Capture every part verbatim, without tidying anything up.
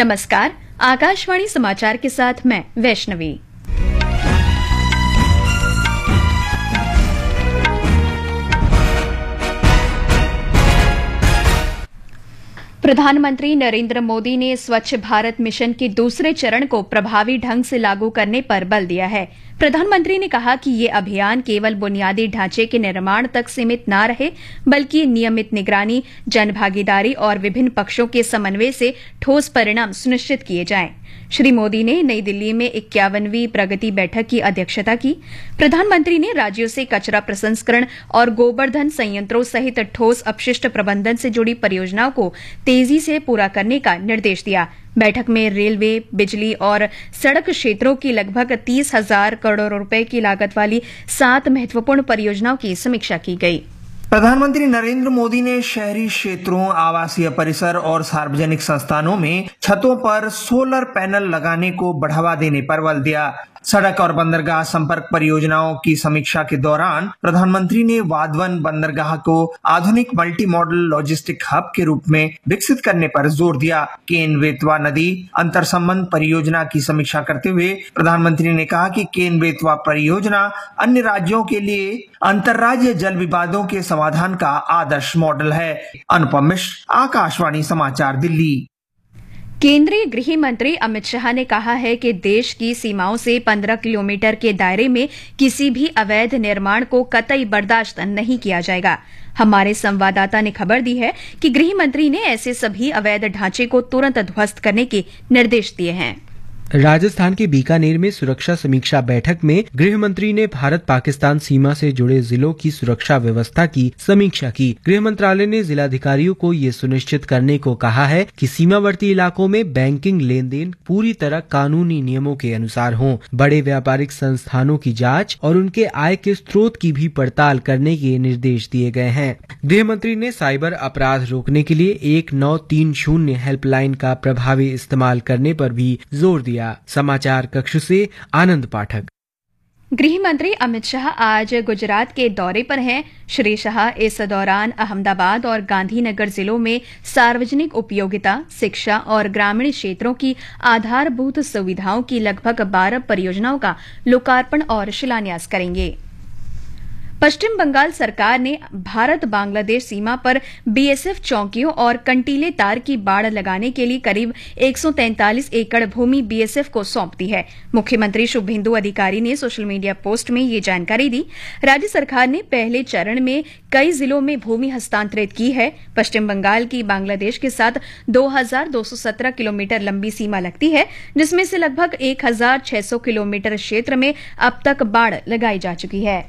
नमस्कार, आकाशवाणी समाचार के साथ मैं वैष्णवी। प्रधानमंत्री नरेंद्र मोदी ने स्वच्छ भारत मिशन के दूसरे चरण को प्रभावी ढंग से लागू करने पर बल दिया है। प्रधानमंत्री ने कहा कि ये अभियान केवल बुनियादी ढांचे के निर्माण तक सीमित न रहे, बल्कि नियमित निगरानी, जनभागीदारी और विभिन्न पक्षों के समन्वय से ठोस परिणाम सुनिश्चित किए जाएं। श्री मोदी ने नई दिल्ली में इक्यावनवीं प्रगति बैठक की अध्यक्षता की। प्रधानमंत्री ने राज्यों से कचरा प्रसंस्करण और गोबरधन संयंत्रों सहित ठोस अपशिष्ट प्रबंधन से जुड़ी परियोजनाओं को तेजी से पूरा करने का निर्देश दिया। बैठक में रेलवे, बिजली और सड़क क्षेत्रों की लगभग तीस हजार करोड़ रुपए की लागत वाली सात महत्वपूर्ण परियोजनाओं की समीक्षा की गई। प्रधानमंत्री नरेंद्र मोदी ने शहरी क्षेत्रों, आवासीय परिसर और सार्वजनिक संस्थानों में छतों पर सोलर पैनल लगाने को बढ़ावा देने पर बल दिया। सड़क और बंदरगाह संपर्क परियोजनाओं की समीक्षा के दौरान प्रधानमंत्री ने वाधवन बंदरगाह को आधुनिक मल्टी मॉडल लॉजिस्टिक हब के रूप में विकसित करने पर जोर दिया। केन बेतवा नदी अंतर संबंध परियोजना की समीक्षा करते हुए प्रधानमंत्री ने कहा कि केन बेतवा परियोजना अन्य राज्यों के लिए अंतर्राज्य जल विवादों के समाधान का आदर्श मॉडल है। अनुपम मिश्र, आकाशवाणी समाचार, दिल्ली। केंद्रीय गृह मंत्री अमित शाह ने कहा है कि देश की सीमाओं से पंद्रह किलोमीटर के दायरे में किसी भी अवैध निर्माण को कतई बर्दाश्त नहीं किया जाएगा। हमारे संवाददाता ने खबर दी है कि गृह मंत्री ने ऐसे सभी अवैध ढांचे को तुरंत ध्वस्त करने के निर्देश दिए हैं। राजस्थान के बीकानेर में सुरक्षा समीक्षा बैठक में गृह मंत्री ने भारत पाकिस्तान सीमा से जुड़े जिलों की सुरक्षा व्यवस्था की समीक्षा की। गृह मंत्रालय ने जिलाधिकारियों को ये सुनिश्चित करने को कहा है कि सीमावर्ती इलाकों में बैंकिंग लेन देन पूरी तरह कानूनी नियमों के अनुसार हों। बड़े व्यापारिक संस्थानों की जांच और उनके आय के स्रोत की भी पड़ताल करने के निर्देश दिए गए हैं। गृह मंत्री ने साइबर अपराध रोकने के लिए एक नौ तीन शून्य हेल्पलाइन का प्रभावी इस्तेमाल करने पर भी जोर दिया। समाचार कक्ष से आनंद पाठक। गृह मंत्री अमित शाह आज गुजरात के दौरे पर हैं। श्री शाह इस दौरान अहमदाबाद और गांधीनगर जिलों में सार्वजनिक उपयोगिता, शिक्षा और ग्रामीण क्षेत्रों की आधारभूत सुविधाओं की लगभग बारह परियोजनाओं का लोकार्पण और शिलान्यास करेंगे। पश्चिम बंगाल सरकार ने भारत बांग्लादेश सीमा पर बीएसएफ चौकियों और कंटीले तार की बाड़ लगाने के लिए करीब एक सौ तैंतालीस एकड़ भूमि बीएसएफ को सौंप दी है। मुख्यमंत्री शुभेंदु अधिकारी ने सोशल मीडिया पोस्ट में ये जानकारी दी। राज्य सरकार ने पहले चरण में कई जिलों में भूमि हस्तांतरित की है। पश्चिम बंगाल की बांग्लादेश के साथ दो हजार दो सौ सत्रह किलोमीटर लंबी सीमा लगती है, जिसमें से लगभग एक हजार छह सौ किलोमीटर क्षेत्र में अब तक बाड़ लगाई जा चुकी है।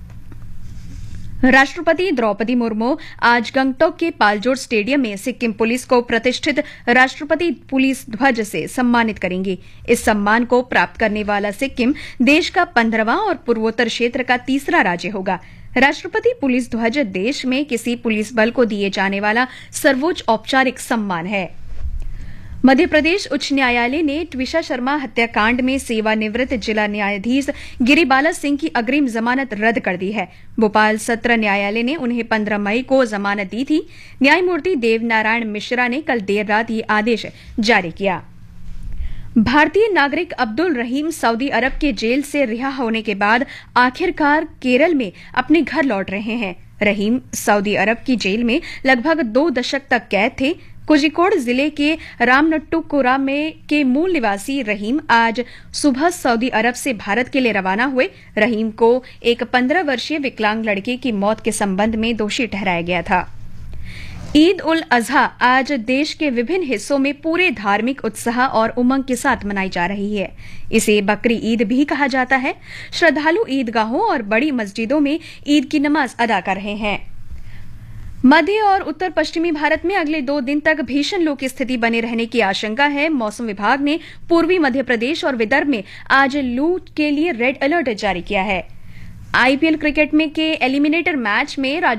राष्ट्रपति द्रौपदी मुर्मू आज गंगटोक के पालजोर स्टेडियम में सिक्किम पुलिस को प्रतिष्ठित राष्ट्रपति पुलिस ध्वज से सम्मानित करेंगे। इस सम्मान को प्राप्त करने वाला सिक्किम देश का पंद्रहवां और पूर्वोत्तर क्षेत्र का तीसरा राज्य होगा। राष्ट्रपति पुलिस ध्वज देश में किसी पुलिस बल को दिए जाने वाला सर्वोच्च औपचारिक सम्मान है। मध्य प्रदेश उच्च न्यायालय ने ट्विशा शर्मा हत्याकांड में सेवानिवृत्त जिला न्यायाधीश गिरिबाला सिंह की अग्रिम जमानत रद्द कर दी है। भोपाल सत्र न्यायालय ने उन्हें पंद्रह मई को जमानत दी थी। न्यायमूर्ति देवनारायण मिश्रा ने कल देर रात ये आदेश जारी किया। भारतीय नागरिक अब्दुल रहीम सऊदी अरब के जेल से रिहा होने के बाद आखिरकार केरल में अपने घर लौट रहे हैं। रहीम सऊदी अरब की जेल में लगभग दो दशक तक कैद थे। कोझिकोड जिले के रामनट्टुकुरा में के मूल निवासी रहीम आज सुबह सऊदी अरब से भारत के लिए रवाना हुए। रहीम को एक पंद्रह वर्षीय विकलांग लड़के की मौत के संबंध में दोषी ठहराया गया था। ईद उल अजहा आज देश के विभिन्न हिस्सों में पूरे धार्मिक उत्साह और उमंग के साथ मनाई जा रही है। इसे बकरी ईद भी कहा जाता है। श्रद्धालु ईदगाहों और बड़ी मस्जिदों में ईद की नमाज अदा कर रहे हैं। मध्य और उत्तर पश्चिमी भारत में अगले दो दिन तक भीषण लू की स्थिति बने रहने की आशंका है। मौसम विभाग ने पूर्वी मध्य प्रदेश और विदर्भ में आज लू के लिए रेड अलर्ट जारी किया है। आईपीएल क्रिकेट में के एलिमिनेटर मैच में